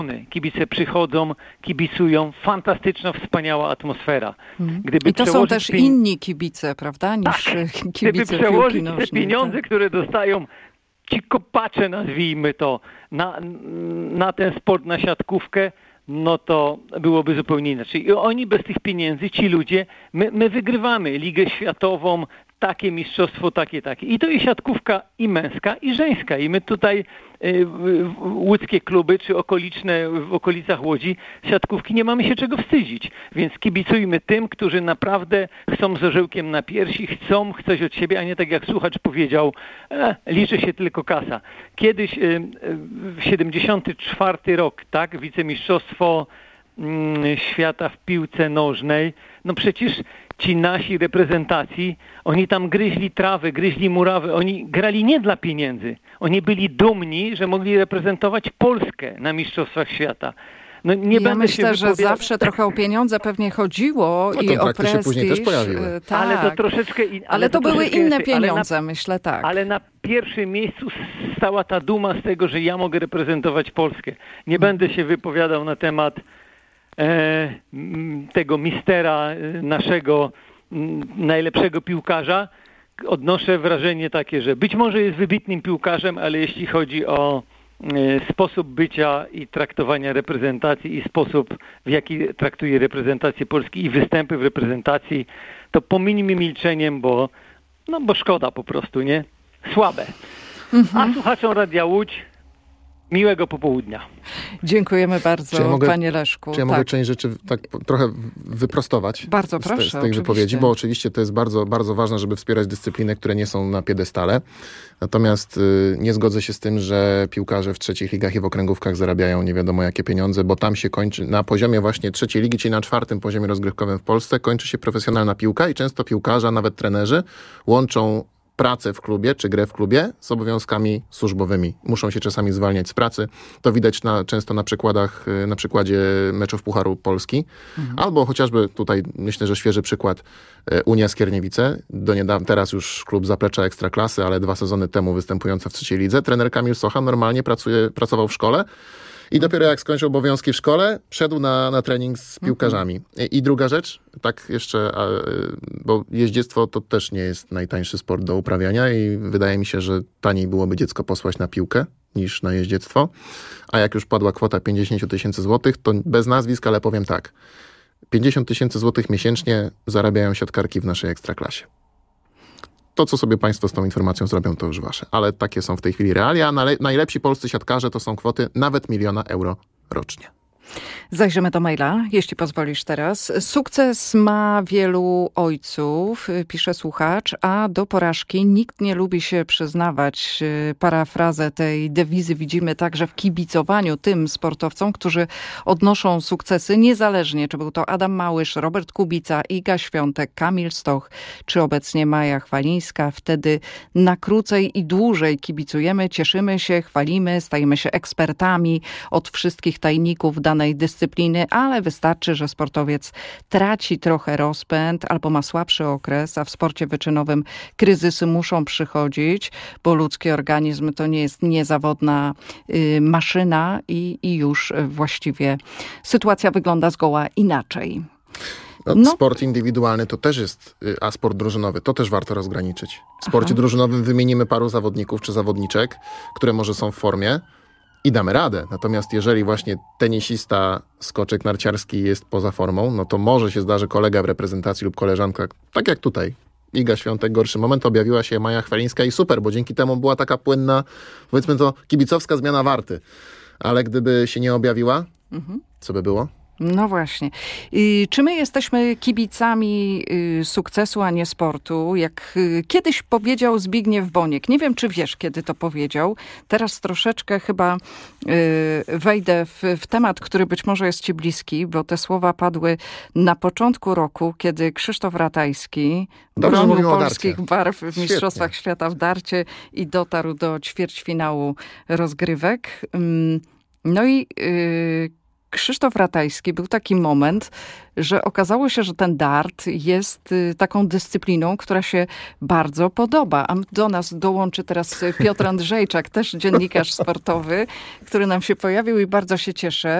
Kibice przychodzą, kibicują, fantastyczna, wspaniała atmosfera. I to są też inni kibice, prawda, niż kibice gdyby przełożyć piłki nożnej, te pieniądze, które dostają ci kopacze, nazwijmy to, na ten sport, na siatkówkę, no to byłoby zupełnie inaczej. I oni bez tych pieniędzy, ci ludzie, my wygrywamy Ligę Światową, takie mistrzostwo, takie. I to i siatkówka i męska, i żeńska. I my tutaj łódzkie kluby, czy okoliczne, w okolicach Łodzi, siatkówki nie mamy się czego wstydzić. Więc kibicujmy tym, którzy naprawdę chcą z orzełkiem na piersi, chcą coś od siebie, a nie tak jak słuchacz powiedział, liczy się tylko kasa. Kiedyś, w 74 rok, tak, wicemistrzostwo świata w piłce nożnej, no przecież ci nasi reprezentacji, oni tam gryźli trawę, gryźli murawę, oni grali nie dla pieniędzy. Oni byli dumni, że mogli reprezentować Polskę na Mistrzostwach Świata. No nie ja będę myślę, się że zawsze trochę o pieniądze pewnie chodziło no i o prestiż. się później też pojawiły. Tak. Ale to troszeczkę... Ale to były inne pieniądze, myślę, tak. Ale na pierwszym miejscu stała ta duma z tego, że ja mogę reprezentować Polskę. Nie będę się wypowiadał na temat tego mistera naszego najlepszego piłkarza. Odnoszę wrażenie takie, że być może jest wybitnym piłkarzem, ale jeśli chodzi o sposób bycia i traktowania reprezentacji i sposób, w jaki traktuje reprezentację Polski i występy w reprezentacji, to pominijmy milczeniem, bo szkoda po prostu, nie? Słabe. A słuchaczom Radia Łódź miłego popołudnia. Dziękujemy bardzo, panie Leszku. Czy ja mogę część rzeczy tak trochę wyprostować bardzo proszę, z tej wypowiedzi, bo oczywiście to jest bardzo, bardzo ważne, żeby wspierać dyscypliny, które nie są na piedestale. Natomiast nie zgodzę się z tym, że piłkarze w trzecich ligach i w okręgówkach zarabiają nie wiadomo jakie pieniądze, bo tam się kończy, na poziomie właśnie trzeciej ligi, czyli na 4. poziomie rozgrywkowym w Polsce, kończy się profesjonalna piłka i często piłkarze, a nawet trenerzy łączą pracę w klubie, czy grę w klubie z obowiązkami służbowymi. Muszą się czasami zwalniać z pracy. To widać często na przykładach, na przykładzie meczów Pucharu Polski. Albo chociażby tutaj, myślę, że świeży przykład Unia Skierniewice. Teraz już klub Zaplecza Ekstraklasy, ale 2 sezony temu występująca w trzeciej lidze. Trener Kamil Socha normalnie pracował w szkole. I dopiero jak skończył obowiązki w szkole, szedł na trening z piłkarzami. I druga rzecz, tak jeszcze, bo jeździectwo to też nie jest najtańszy sport do uprawiania i wydaje mi się, że taniej byłoby dziecko posłać na piłkę niż na jeździectwo. A jak już padła kwota 50 000 złotych, to bez nazwisk, ale powiem tak. 50 000 złotych miesięcznie zarabiają siatkarki w naszej ekstraklasie. To, co sobie państwo z tą informacją zrobią, to już wasze. Ale takie są w tej chwili realia. A najlepsi polscy siatkarze to są kwoty nawet 1 000 000 euro rocznie. Zajrzymy do maila, jeśli pozwolisz teraz. Sukces ma wielu ojców, pisze słuchacz, a do porażki nikt nie lubi się przyznawać. Parafrazę tej dewizy widzimy także w kibicowaniu tym sportowcom, którzy odnoszą sukcesy, niezależnie czy był to Adam Małysz, Robert Kubica, Iga Świątek, Kamil Stoch, czy obecnie Maja Chwalińska. Wtedy na krócej i dłużej kibicujemy, cieszymy się, chwalimy, stajemy się ekspertami od wszystkich tajników danej dyscypliny, ale wystarczy, że sportowiec traci trochę rozpęd albo ma słabszy okres, a w sporcie wyczynowym kryzysy muszą przychodzić, bo ludzki organizm to nie jest niezawodna maszyna i już właściwie sytuacja wygląda zgoła inaczej. Sport indywidualny to też jest, a sport drużynowy to też warto rozgraniczyć. W sporcie drużynowym wymienimy paru zawodników czy zawodniczek, które może są w formie, i damy radę. Natomiast jeżeli właśnie tenisista, skoczek narciarski jest poza formą, no to może się zdarzy kolega w reprezentacji lub koleżanka, tak jak tutaj. Iga Świątek, gorszy moment, objawiła się Maja Chwalińska i super, bo dzięki temu była taka płynna, powiedzmy to, kibicowska zmiana warty. Ale gdyby się nie objawiła, co by było? No właśnie. Czy my jesteśmy kibicami sukcesu, a nie sportu? Jak kiedyś powiedział Zbigniew Boniek. Nie wiem, czy wiesz, kiedy to powiedział. Teraz troszeczkę chyba wejdę w temat, który być może jest ci bliski, bo te słowa padły na początku roku, kiedy Krzysztof Ratajski bronił polskich barw w Mistrzostwach Świata w darcie i dotarł do ćwierćfinału rozgrywek. No i Krzysztof Ratajski, był taki moment, że okazało się, że ten dart jest taką dyscypliną, która się bardzo podoba. A do nas dołączy teraz Piotr Andrzejczak, też dziennikarz sportowy, który nam się pojawił i bardzo się cieszę.